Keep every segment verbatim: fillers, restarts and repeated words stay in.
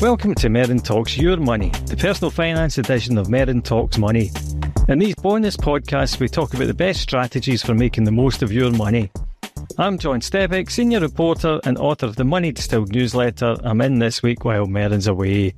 Welcome to Merrin Talks Your Money, the personal finance edition of Merrin Talks Money. In these bonus podcasts, we talk about the best strategies for making the most of your money. I'm John Stepek, senior reporter and author of the Money Distilled newsletter. I'm in this week while Merrin's away.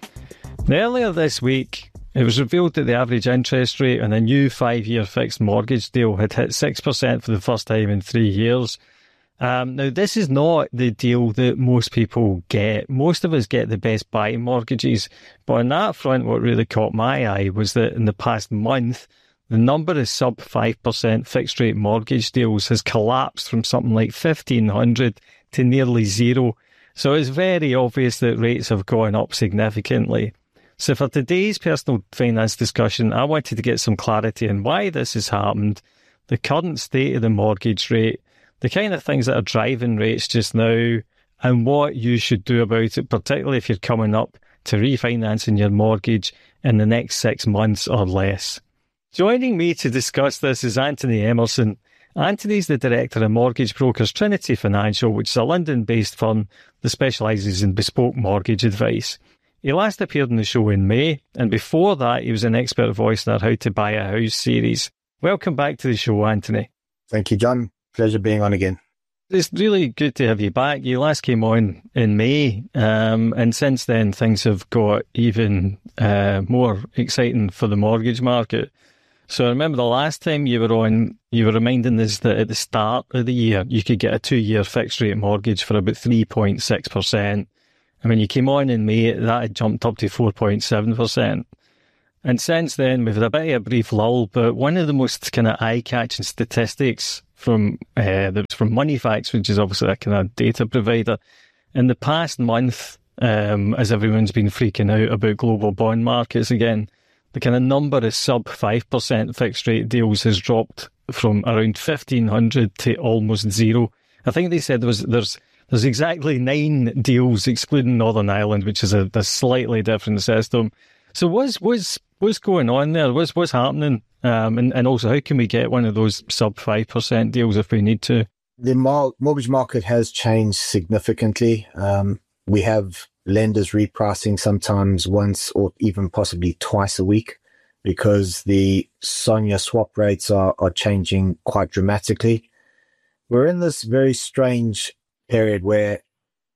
Earlier this week, it was revealed that the average interest rate on a new five-year fixed mortgage deal had hit six percent for the first time in three years. Um, now, this is not the deal that most people get. Most of us get the best buy mortgages. But on that front, what really caught my eye was that in the past month, the number of sub five percent fixed rate mortgage deals has collapsed from something like fifteen hundred to nearly zero. So it's very obvious that rates have gone up significantly. So for today's personal finance discussion, I wanted to get some clarity on why this has happened, the current state of the mortgage rate, the kind of things that are driving rates just now, and what you should do about it, particularly if you're coming up to refinancing your mortgage in the next six months or less. Joining me to discuss this is Anthony Emerson. Anthony's the director of mortgage brokers Trinity Financial, which is a London-based firm that specialises in bespoke mortgage advice. He last appeared on the show in May, and before that he was an expert voice in our How to Buy a House series. Welcome back to the show, Anthony. Thank you, John. Pleasure being on again. It's really good to have you back. You last came on in May, um, and since then things have got even uh, more exciting for the mortgage market. So I remember the last time you were on, you were reminding us that at the start of the year you could get a two-year fixed rate mortgage for about three point six percent. And when you came on in May, that had jumped up to four point seven percent. And since then, we've had a bit of a brief lull, but one of the most kind of eye-catching statistics from uh, that was from Moneyfacts, which is obviously a kind of data provider, in the past month, um, as everyone's been freaking out about global bond markets again, the kind of number of sub five percent fixed rate deals has dropped from around fifteen hundred to almost zero. I think they said there was there's there's exactly nine deals, excluding Northern Ireland, which is a, a slightly different system. So what's what's what's going on there? What's what's happening? Um, and, and also, how can we get one of those sub five percent deals if we need to? The mor- mortgage market has changed significantly. Um, we have lenders repricing sometimes once or even possibly twice a week because the SONIA swap rates are, are changing quite dramatically. We're in this very strange period where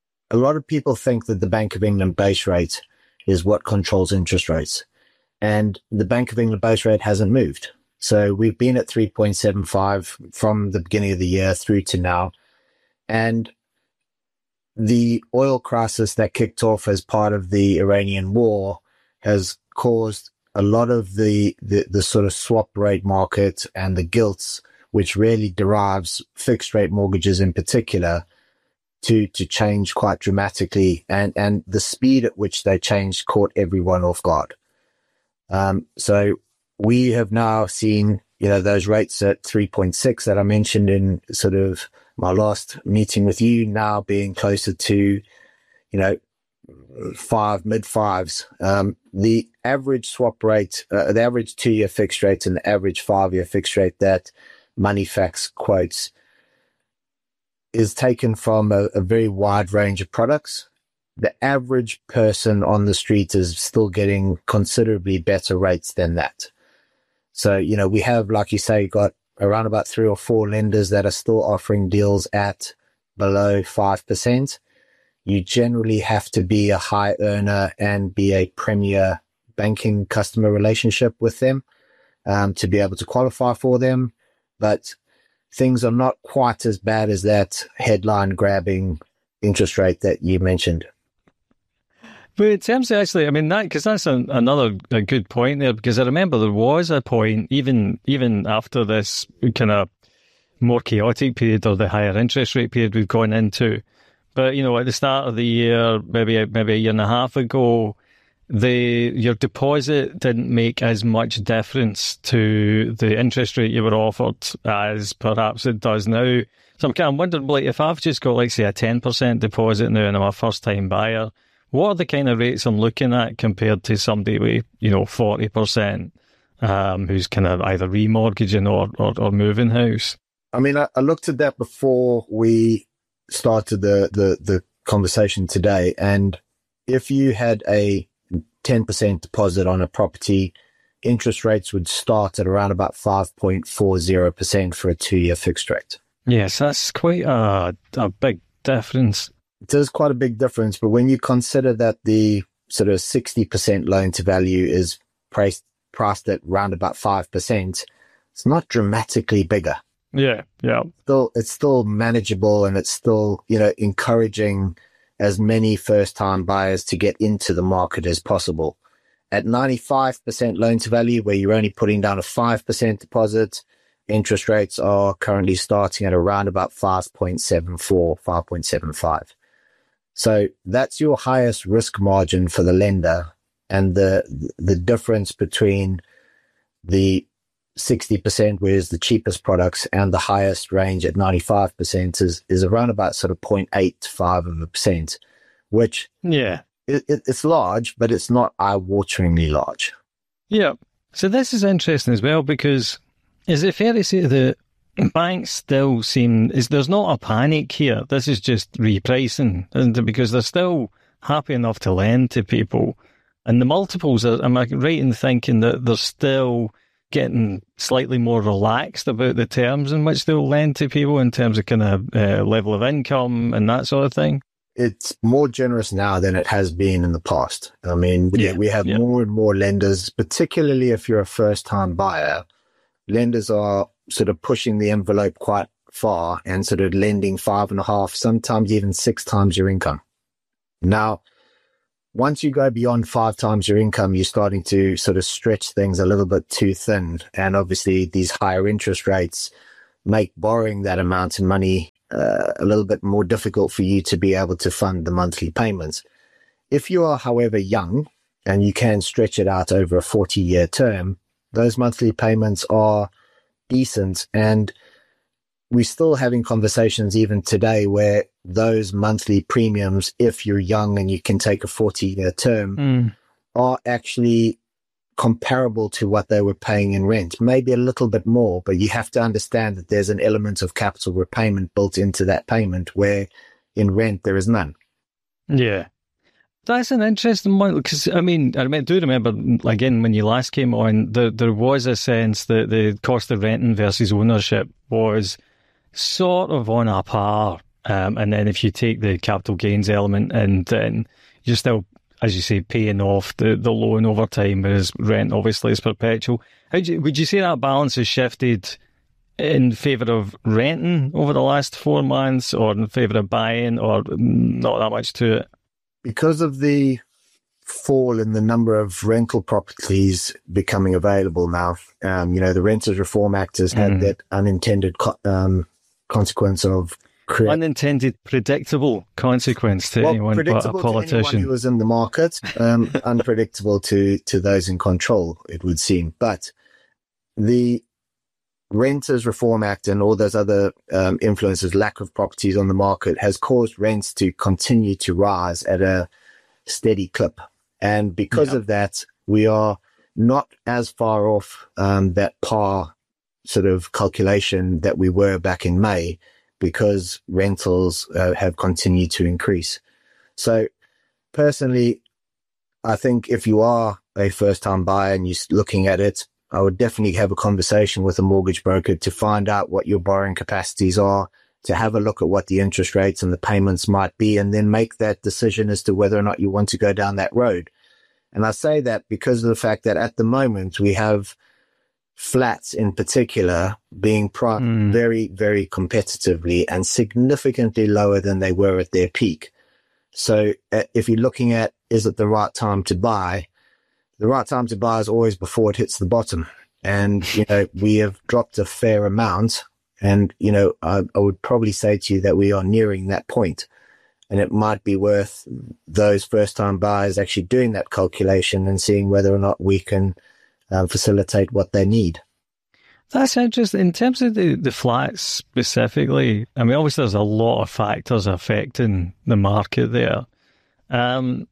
a lot of people think that the Bank of England base rate is what controls interest rates. And the Bank of England base rate hasn't moved. So we've been at three point seven five from the beginning of the year through to now. And the oil crisis that kicked off as part of the Iranian war has caused a lot of the, the, the sort of swap rate market and the gilts, which really derives fixed rate mortgages in particular, to, to change quite dramatically. And, and the speed at which they changed caught everyone off guard. Um, so we have now seen, you know, those rates at three point six that I mentioned in sort of my last meeting with you now being closer to, you know, five, mid fives. Um, the average swap rate, uh, the average two year fixed rate and the average five year fixed rate that Moneyfacts quotes is taken from a, a very wide range of products. The average person on the street is still getting considerably better rates than that. So, you know, we have, like you say, got around about three or four lenders that are still offering deals at below five percent. You generally have to be a high earner and be a premier banking customer relationship with them um, to be able to qualify for them. But things are not quite as bad as that headline grabbing interest rate that you mentioned. But in terms of actually, I mean, that, because that's a, another a good point there, because I remember there was a point, even even after this kind of more chaotic period or the higher interest rate period we've gone into. But, you know, at the start of the year, maybe maybe a year and a half ago, the your deposit didn't make as much difference to the interest rate you were offered as perhaps it does now. So I'm kind of wondering, like, if I've just got, like, say, a ten percent deposit now and I'm a first-time buyer, what are the kind of rates I'm looking at compared to somebody with, you know, forty percent um, who's kind of either remortgaging or, or, or moving house? I mean, I, I looked at that before we started the, the, the conversation today, and if you had a ten percent deposit on a property, interest rates would start at around about five point four zero percent for a two-year fixed rate. Yes, that's quite a, a big difference. It is quite a big difference, but when you consider that the sort of sixty percent loan to value is priced, priced at around about five percent, it's not dramatically bigger. Yeah, yeah. Still, it's still manageable, and it's still, you know, encouraging as many first-time buyers to get into the market as possible. At ninety-five percent loan to value, where you're only putting down a five percent deposit, interest rates are currently starting at around about five point seven four, five point seven five. So that's your highest risk margin for the lender, and the the difference between the sixty percent, whereas the cheapest products, and the highest range at ninety-five percent is, is around about sort of zero point eight five of a percent, which yeah, it, it, it's large, but it's not eye-wateringly large. Yeah. So this is interesting as well, because is it fair to say that banks still seem, is there's not a panic here? This is just repricing, isn't it? Because they're still happy enough to lend to people. And the multiples, are, am I right in thinking that they're still getting slightly more relaxed about the terms in which they'll lend to people in terms of kind of uh, level of income and that sort of thing? It's more generous now than it has been in the past. I mean, yeah, we have yeah. more and more lenders, particularly if you're a first-time buyer. Lenders are sort of pushing the envelope quite far and sort of lending five and a half, sometimes even six times your income. Now, once you go beyond five times your income, you're starting to sort of stretch things a little bit too thin. And obviously these higher interest rates make borrowing that amount of money uh, a little bit more difficult for you to be able to fund the monthly payments. If you are, however, young and you can stretch it out over a forty-year term, those monthly payments are decent. And we're still having conversations even today where those monthly premiums, if you're young and you can take a forty-year term, mm. are actually comparable to what they were paying in rent. Maybe a little bit more, but you have to understand that there's an element of capital repayment built into that payment, where in rent there is none. Yeah. That's an interesting one, because, I mean, I do remember, again, when you last came on, there, there was a sense that the cost of renting versus ownership was sort of on a par. Um, and then if you take the capital gains element, and then you're still, as you say, paying off the, the loan over time, whereas rent obviously is perpetual. How do you, would you say that balance has shifted in favour of renting over the last four months, or in favour of buying, or not that much to it? Because of the fall in the number of rental properties becoming available now, um, you know, the Renters Reform Act has had mm. that unintended co- um, consequence of create- unintended predictable consequence to well, anyone but a politician. To anyone who was in the market, um, unpredictable to to those in control, it would seem. But the Renters Reform Act and all those other um, influences, lack of properties on the market, has caused rents to continue to rise at a steady clip. And because yeah. of that, we are not as far off um, that par sort of calculation that we were back in May, because rentals uh, have continued to increase. So personally, I think if you are a first-time buyer and you're looking at it, I would definitely have a conversation with a mortgage broker to find out what your borrowing capacities are, to have a look at what the interest rates and the payments might be, and then make that decision as to whether or not you want to go down that road. And I say that because of the fact that at the moment we have flats in particular being priced mm. very, very competitively and significantly lower than they were at their peak. So uh, if you're looking at, is it the right time to buy? The right time to buy is always before it hits the bottom. And, you know, we have dropped a fair amount. And, you know, I, I would probably say to you that we are nearing that point. And it might be worth those first-time buyers actually doing that calculation and seeing whether or not we can um, facilitate what they need. That's interesting. In terms of the, the flats specifically, I mean, obviously there's a lot of factors affecting the market there. Um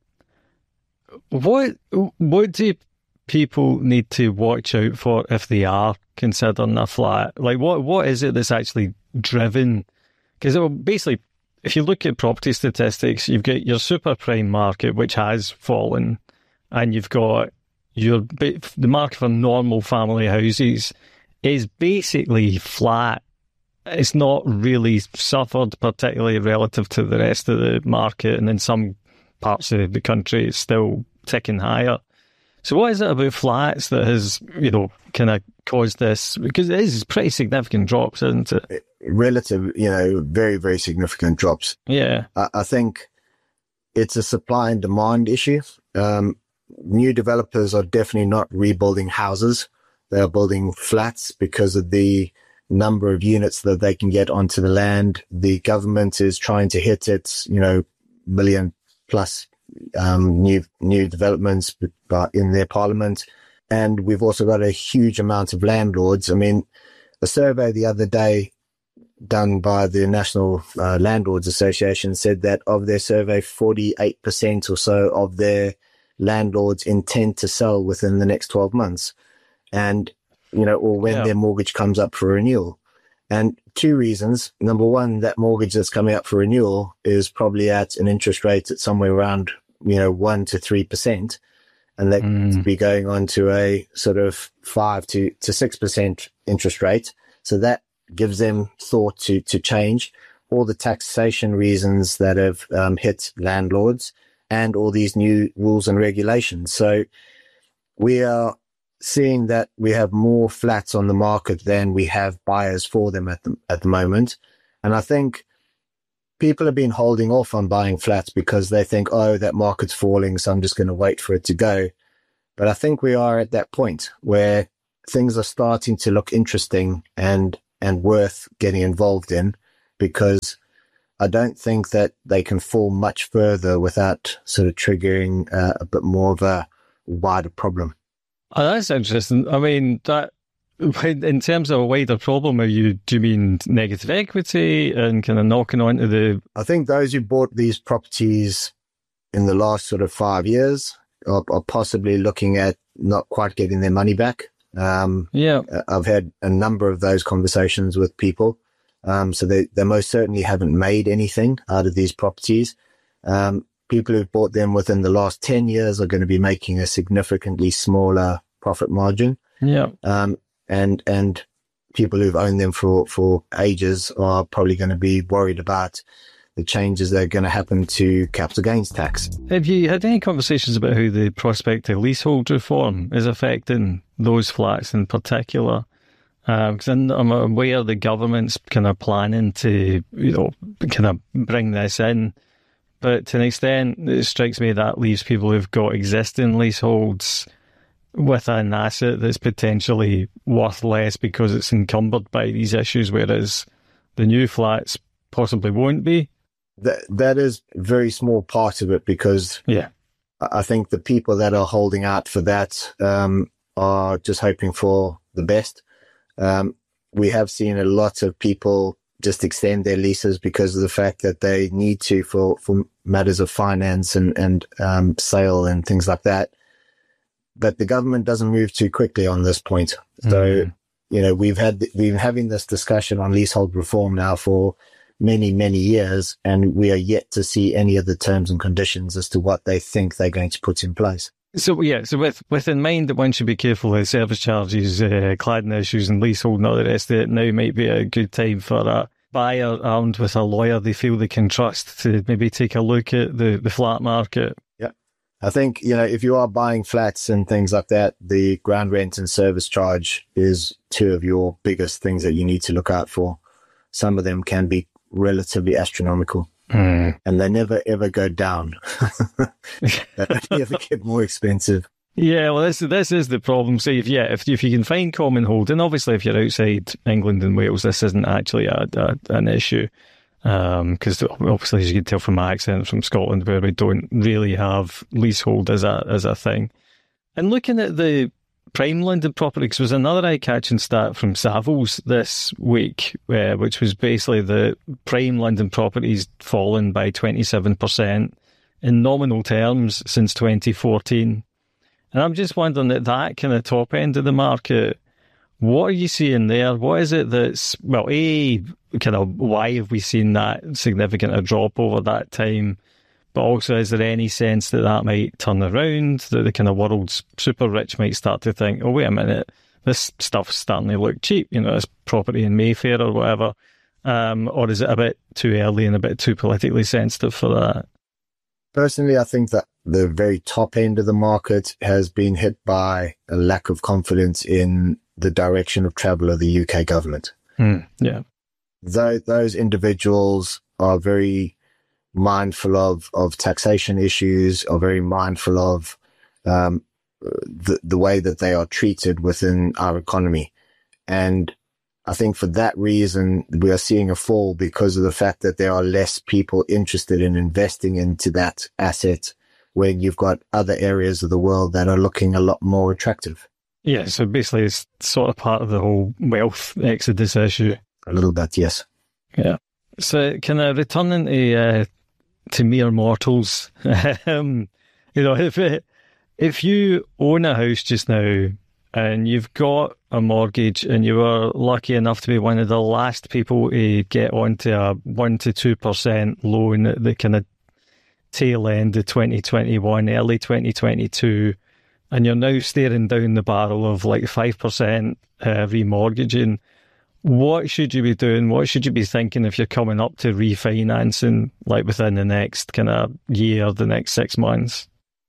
What what do people need to watch out for if they are considering a flat? Like, what what is it that's actually driven? Because basically, if you look at property statistics, you've got your super prime market, which has fallen, and you've got your the market for normal family houses is basically flat. It's not really suffered, particularly relative to the rest of the market, and in some parts of the country, it's still ticking higher. So what is it about flats that has, you know, kind of caused this? Because it is pretty significant drops, isn't it? Relative, you know, very, very significant drops. Yeah. I, I think it's a supply and demand issue. Um, new developers are definitely not rebuilding houses. They are building flats because of the number of units that they can get onto the land. The government is trying to hit its, you know, million plus um, new new developments in their parliament. And we've also got a huge amount of landlords. I mean, a survey the other day done by the National uh, Landlords Association said that of their survey, forty-eight percent or so of their landlords intend to sell within the next twelve months. And, you know, or when yeah. their mortgage comes up for renewal. And two reasons. Number one, that mortgage that's coming up for renewal is probably at an interest rate at somewhere around, you know, one to three percent. And that mm. could be going on to a sort of five to, to six percent interest rate. So that gives them thought to, to change. All the taxation reasons that have um, hit landlords and all these new rules and regulations. So we are seeing that we have more flats on the market than we have buyers for them at the, at the moment. And I think people have been holding off on buying flats because they think, oh, that market's falling, so I'm just going to wait for it to go. But I think we are at that point where things are starting to look interesting and, and worth getting involved in, because I don't think that they can fall much further without sort of triggering uh, a bit more of a wider problem. Oh, that's interesting. I mean, that in terms of a wider problem, are you, do you mean negative equity and kind of knocking on to the... I think those who bought these properties in the last sort of five years are, are possibly looking at not quite getting their money back. Um, yeah. I've had a number of those conversations with people. Um, so they, they most certainly haven't made anything out of these properties. Um, people who've bought them within the last ten years are going to be making a significantly smaller profit margin. Yeah. Um, and, and people who've owned them for, for ages are probably going to be worried about the changes that are going to happen to capital gains tax. Have you had any conversations about how the prospect of leasehold reform is affecting those flats in particular? Because um, I'm aware the government's kind of planning to, you know, kind of bring this in. But to an extent, it strikes me that leaves people who've got existing leaseholds with an asset that's potentially worth less because it's encumbered by these issues, whereas the new flats possibly won't be. That that is a very small part of it, because yeah, I think the people that are holding out for that um, are just hoping for the best. Um, we have seen a lot of people just extend their leases because of the fact that they need to for, for matters of finance and, and um, sale and things like that. But the government doesn't move too quickly on this point. So, mm-hmm. you know, we've had, we've been having this discussion on leasehold reform now for many, many years, and we are yet to see any of the terms and conditions as to what they think they're going to put in place. So, yeah, so with, with in mind that one should be careful of service charges, uh, cladding issues and leasehold and all the rest of it, now might be a good time for a buyer armed with a lawyer they feel they can trust to maybe take a look at the, the flat market. Yeah. I think, you know, if you are buying flats and things like that, the ground rent and service charge is two of your biggest things that you need to look out for. Some of them can be relatively astronomical. Mm. And they never ever go down. They only ever get more expensive. Yeah, well, this this is the problem. So, if yeah, if if you can find common hold, and obviously if you're outside England and Wales, this isn't actually a, a an issue, because um, obviously, as you can tell from my accent, from Scotland, where we don't really have leasehold as a as a thing. And looking at the prime London properties was another eye-catching stat from Savills this week, uh, which was basically the prime London properties fallen by twenty-seven percent in nominal terms since twenty fourteen. And I'm just wondering, at that kind of top end of the market, What are you seeing there? What is it that's, well, A, kind of why have we seen that significant a drop over that time? But also, is there any sense that that might turn around, that the kind of world's super rich might start to think, oh, wait a minute, this stuff's starting to look cheap, you know, this property in Mayfair or whatever? Um, or is it a bit too early and a bit too politically sensitive for that? Personally, I think that the very top end of the market has been hit by a lack of confidence in the direction of travel of the U K government. Mm, yeah. Though those individuals are very mindful of, of taxation issues, are very mindful of um, the, the way that they are treated within our economy. And I think for that reason, we are seeing a fall because of the fact that there are less people interested in investing into that asset when you've got other areas of the world that are looking a lot more attractive. Yeah, so basically it's sort of part of the whole wealth exodus issue. A little bit, yes. Yeah. So kind of returning to, uh, to mere mortals, um, you know, if it, if you own a house just now and you've got a mortgage and you were lucky enough to be one of the last people to get onto a one to two percent loan at the kind of tail end of twenty twenty-one, early twenty twenty-two, and you're now staring down the barrel of like five percent uh, remortgaging, what should you be doing? What should you be thinking if you're coming up to refinancing, like within the next kind of year, the next six months?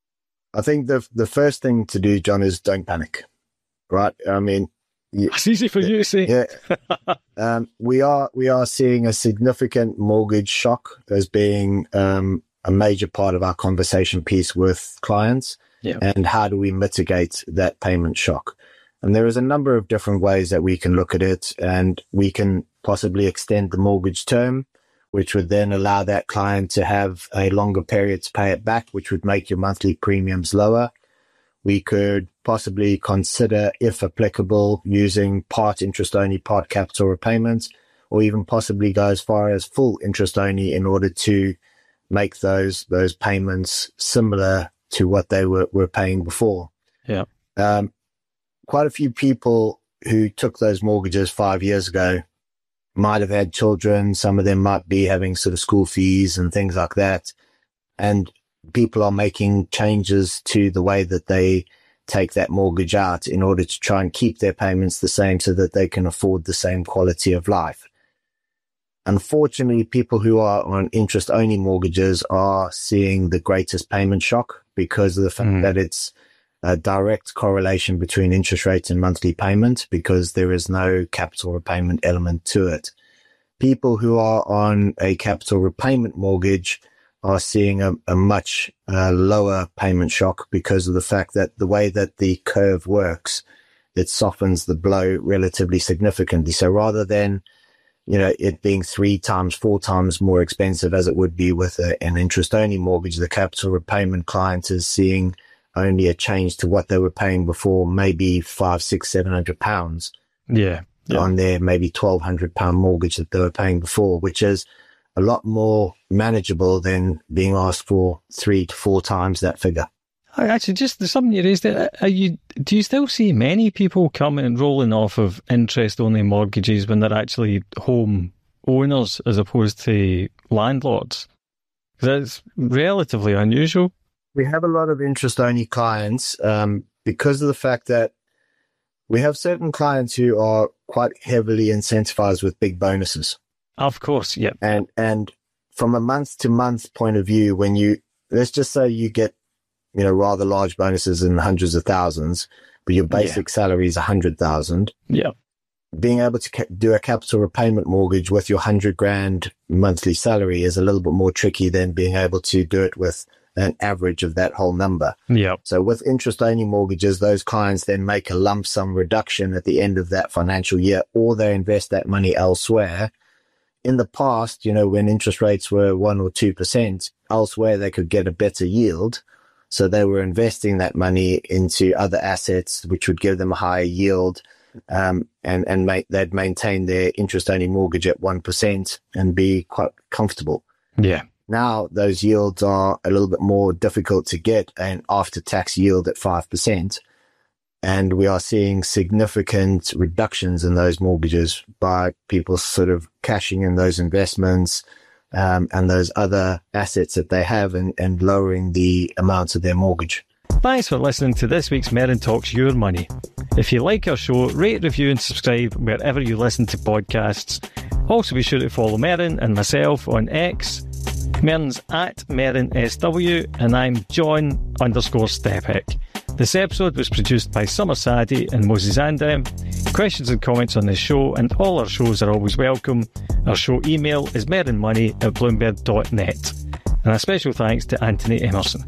I think the the first thing to do, John, is don't panic, right? I mean, you, it's easy for you to say. Yeah, um, we are we are seeing a significant mortgage shock as being um, a major part of our conversation piece with clients. Yeah. And how do we mitigate that payment shock? And there is a number of different ways that we can look at it, and we can possibly extend the mortgage term, which would then allow that client to have a longer period to pay it back, which would make your monthly premiums lower. We could possibly consider, if applicable, using part interest only, part capital repayments, or even possibly go as far as full interest only in order to make those those payments similar to what they were, were paying before. Yeah. Um, quite a few people who took those mortgages five years ago might have had children. Some of them might be having sort of school fees and things like that. And people are making changes to the way that they take that mortgage out in order to try and keep their payments the same so that they can afford the same quality of life. Unfortunately, people who are on interest-only mortgages are seeing the greatest payment shock because of the fact mm. that it's a direct correlation between interest rates and monthly payment, because there is no capital repayment element to it. People who are on a capital repayment mortgage are seeing a, a much uh, lower payment shock because of the fact that the way that the curve works, it softens the blow relatively significantly. So rather than you know, it being three times, four times more expensive as it would be with a, an interest-only mortgage, the capital repayment client is seeing only a change to what they were paying before, maybe five, six, seven hundred pounds. Yeah, yeah. On their maybe twelve hundred pound mortgage that they were paying before, which is a lot more manageable than being asked for three to four times that figure. Actually, just something you raised there. Are you, do you still see many people coming and rolling off of interest-only mortgages when they're actually home owners as opposed to landlords? Because that's relatively unusual. We have a lot of interest-only clients um, because of the fact that we have certain clients who are quite heavily incentivized with big bonuses. Of course, yeah. And and from a month-to-month point of view, when you, let's just say you get you know, rather large bonuses in hundreds of thousands, but your basic yeah. salary is a hundred thousand. Yeah. Being able to ca- do a capital repayment mortgage with your hundred grand monthly salary is a little bit more tricky than being able to do it with an average of that whole number. Yeah. So with interest only mortgages, those clients then make a lump sum reduction at the end of that financial year, or they invest that money elsewhere. In the past, you know, when interest rates were one or two percent, elsewhere they could get a better yield. So they were investing that money into other assets, which would give them a higher yield, um, and, and ma- they'd maintain their interest-only mortgage at one percent and be quite comfortable. Yeah. Now those yields are a little bit more difficult to get, an after-tax yield at five percent. And we are seeing significant reductions in those mortgages by people sort of cashing in those investments um, and those other assets that they have and, and lowering the amounts of their mortgage. Thanks for listening to this week's Merrin Talks Your Money. If you like our show, rate, review and subscribe wherever you listen to podcasts. Also be sure to follow Merrin and myself on X. Merrin's at Merrin S W and I'm John underscore Stepek. This episode was produced by Summer Sadie and Moses Andem. Questions and comments on this show and all our shows are always welcome. Our show email is merrinmoney at bloomberg dot net. And a special thanks to Anthony Emerson.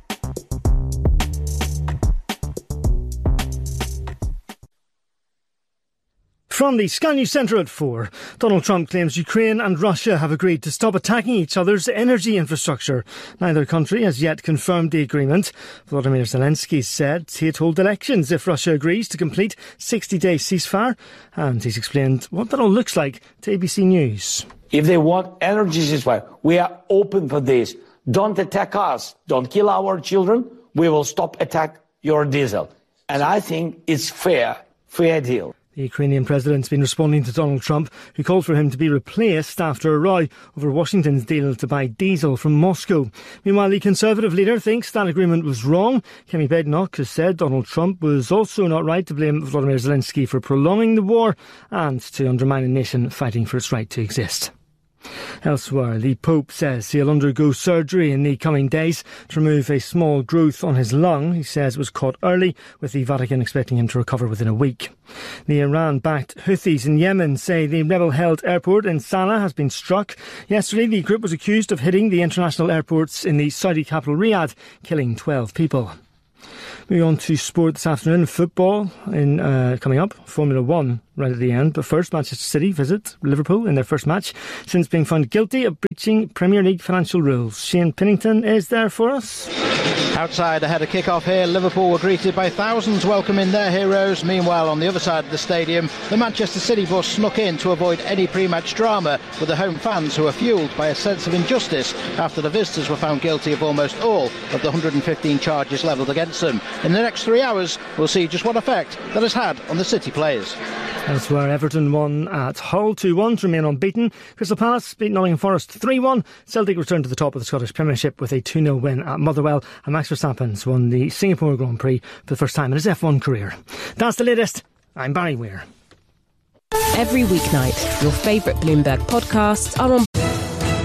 From the Sky News Centre at four, Donald Trump claims Ukraine and Russia have agreed to stop attacking each other's energy infrastructure. Neither country has yet confirmed the agreement. Volodymyr Zelensky said he'd hold elections if Russia agrees to complete sixty-day ceasefire. And he's explained what that all looks like to A B C News. If they want energy ceasefire, we are open for this. Don't attack us. Don't kill our children. We will stop attack your diesel. And I think it's fair, fair deal. The Ukrainian president's been responding to Donald Trump, who called for him to be replaced after a row over Washington's deal to buy diesel from Moscow. Meanwhile, the Conservative leader thinks that agreement was wrong. Kemi Badenoch has said Donald Trump was also not right to blame Volodymyr Zelensky for prolonging the war and to undermine a nation fighting for its right to exist. Elsewhere, the Pope says he'll undergo surgery in the coming days to remove a small growth on his lung. He says it was caught early, with the Vatican expecting him to recover within a week. The Iran-backed Houthis in Yemen say the rebel-held airport in Sana'a has been struck. Yesterday, the group was accused of hitting the international airports in the Saudi capital Riyadh, killing twelve people. Moving on to sport this afternoon, football in uh, coming up, Formula One right at the end. But first, Manchester City visit Liverpool in their first match since being found guilty of breaching Premier League financial rules. Shane Pennington is there for us. Outside ahead of kick-off here, Liverpool were greeted by thousands welcoming their heroes. Meanwhile, on the other side of the stadium, the Manchester City bus snuck in to avoid any pre-match drama with the home fans who were fuelled by a sense of injustice after the visitors were found guilty of almost all of the one hundred fifteen charges levelled against them. In the next three hours, we'll see just what effect that has had on the City players. Elsewhere, Everton won at Hull two one to remain unbeaten. Crystal Palace beat Nottingham Forest three one. Celtic returned to the top of the Scottish Premiership with a two nil win at Motherwell. And Max Verstappen won the Singapore Grand Prix for the first time in his F one career. That's the latest. I'm Barry Weir. Every weeknight, your favourite Bloomberg podcasts are on